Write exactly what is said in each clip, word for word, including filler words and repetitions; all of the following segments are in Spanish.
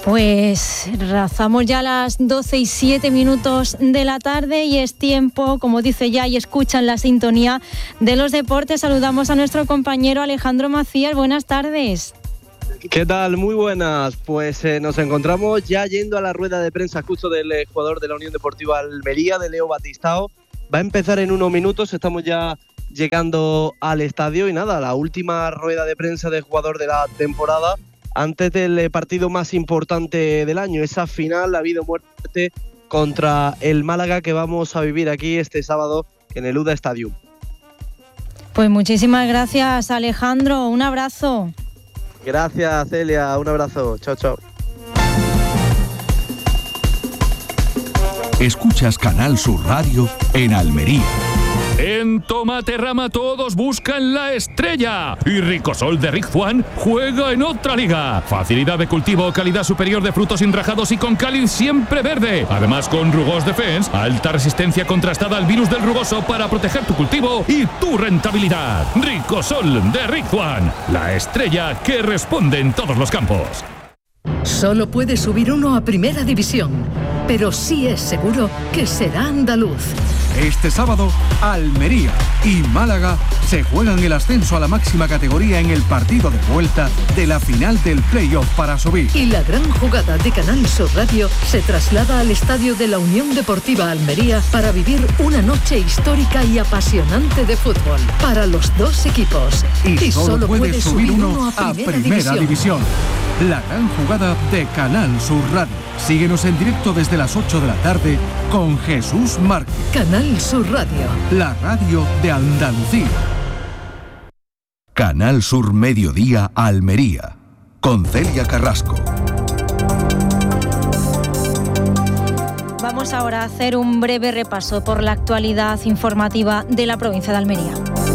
Pues rozamos ya las doce y siete minutos de la tarde y es tiempo, como dice ya y escuchan la sintonía de los deportes. Saludamos a nuestro compañero Alejandro Macías. Buenas tardes. ¿Qué tal? Muy buenas. Pues eh, nos encontramos ya yendo a la rueda de prensa justo del eh, jugador de la Unión Deportiva Almería, de Leo Batistao. Va a empezar en unos minutos, estamos ya llegando al estadio y nada, la última rueda de prensa del jugador de la temporada antes del partido más importante del año, esa final, la vida o muerte contra el Málaga que vamos a vivir aquí este sábado en el U D A Stadium. Pues muchísimas gracias, Alejandro, un abrazo. Gracias, Celia, un abrazo, chao, chao. Escuchas Canal Sur Radio en Almería. En Tomaterrama todos buscan la estrella y Ricosol de Rick Juan juega en otra liga. Facilidad de cultivo, calidad superior de frutos enrajados y con cáliz siempre verde. Además con Rugos Defense, alta resistencia contrastada al virus del rugoso para proteger tu cultivo y tu rentabilidad. Ricosol de Rick Juan, la estrella que responde en todos los campos. Solo puede subir uno a Primera División, pero sí es seguro que será andaluz. Este sábado, Almería y Málaga se juegan el ascenso a la máxima categoría en el partido de vuelta de la final del playoff para subir. Y la gran jugada de Canal Sur Radio se traslada al estadio de la Unión Deportiva Almería para vivir una noche histórica y apasionante de fútbol para los dos equipos. Y, y solo, solo puede, puede subir uno, uno a Primera, a primera división. división. La gran jugada de Canal Sur Radio. Síguenos en directo desde las ocho de la tarde con Jesús Márquez. Canal Sur Radio. La radio de Andalucía. Canal Sur Mediodía Almería. Con Celia Carrasco. Vamos ahora a hacer un breve repaso por la actualidad informativa de la provincia de Almería.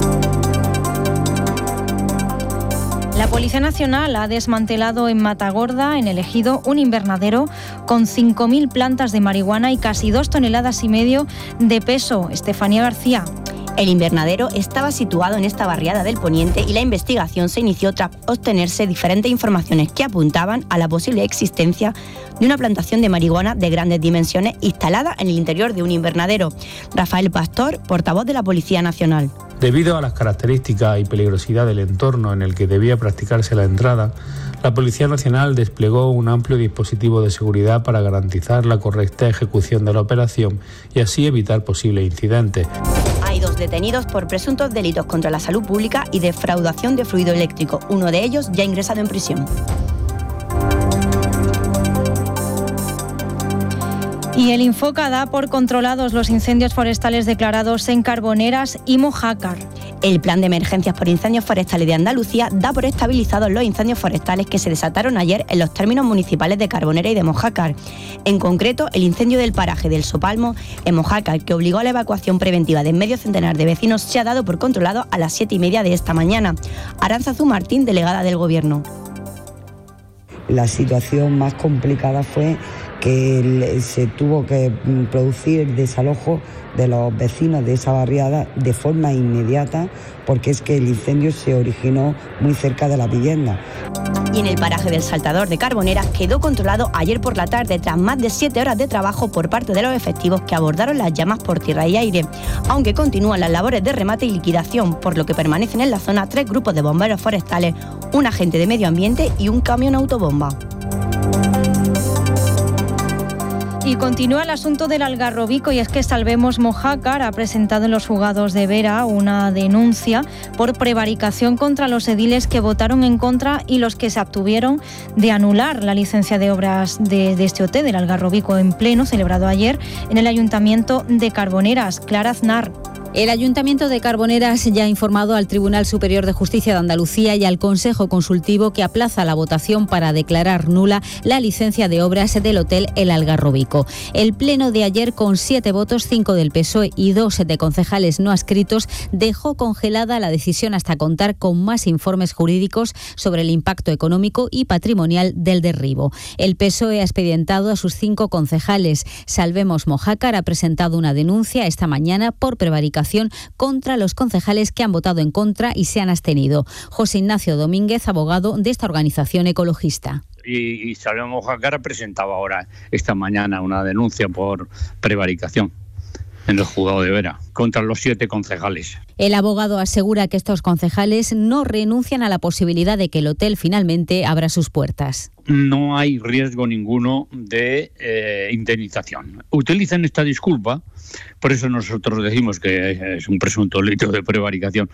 La Policía Nacional ha desmantelado en Matagorda, en el Ejido, un invernadero con cinco mil plantas de marihuana y casi dos toneladas y medio de peso. Estefanía García. El invernadero estaba situado en esta barriada del Poniente y la investigación se inició tras obtenerse diferentes informaciones que apuntaban a la posible existencia de una plantación de marihuana de grandes dimensiones instalada en el interior de un invernadero. Rafael Pastor, portavoz de la Policía Nacional. Debido a las características y peligrosidad del entorno en el que debía practicarse la entrada, la Policía Nacional desplegó un amplio dispositivo de seguridad para garantizar la correcta ejecución de la operación y así evitar posibles incidentes. Hay dos detenidos por presuntos delitos contra la salud pública y defraudación de fluido eléctrico, uno de ellos ya ingresado en prisión. Y el Infoca da por controlados los incendios forestales declarados en Carboneras y Mojácar. El Plan de Emergencias por Incendios Forestales de Andalucía da por estabilizados los incendios forestales que se desataron ayer en los términos municipales de Carbonera y de Mojácar. En concreto, el incendio del paraje del Sopalmo en Mojácar, que obligó a la evacuación preventiva de medio centenar de vecinos, se ha dado por controlado a las siete y media de esta mañana. Arantzazu Martín, delegada del Gobierno. La situación más complicada fue que se tuvo que producir el desalojo de los vecinos de esa barriada de forma inmediata, porque es que el incendio se originó muy cerca de la vivienda. Y en el paraje del Saltador de Carboneras quedó controlado ayer por la tarde tras más de siete horas de trabajo por parte de los efectivos que abordaron las llamas por tierra y aire, aunque continúan las labores de remate y liquidación, por lo que permanecen en la zona tres grupos de bomberos forestales, un agente de medio ambiente y un camión autobomba. Y continúa el asunto del Algarrobico, y es que Salvemos Mojácar ha presentado en los juzgados de Vera una denuncia por prevaricación contra los ediles que votaron en contra y los que se abstuvieron de anular la licencia de obras de, de este O T del Algarrobico en pleno, celebrado ayer en el Ayuntamiento de Carboneras. Clara Aznar. El Ayuntamiento de Carboneras ya ha informado al Tribunal Superior de Justicia de Andalucía y al Consejo Consultivo que aplaza la votación para declarar nula la licencia de obras del Hotel El Algarrobico. El pleno de ayer, con siete votos, cinco del P S O E y dos de concejales no adscritos, dejó congelada la decisión hasta contar con más informes jurídicos sobre el impacto económico y patrimonial del derribo. El P S O E ha expedientado a sus cinco concejales. Salvemos Mojácar ha presentado una denuncia esta mañana por prevaricación contra los concejales que han votado en contra y se han abstenido. José Ignacio Domínguez, abogado de esta organización ecologista. y, y Salvemos Mojácar ha presentado ahora, esta mañana, una denuncia por prevaricación en el juzgado de Vera, contra los siete concejales. El abogado asegura que estos concejales no renuncian a la posibilidad de que el hotel finalmente abra sus puertas. No hay riesgo ninguno de eh, indemnización. Utilizan esta disculpa, por eso nosotros decimos que es un presunto delito de prevaricación,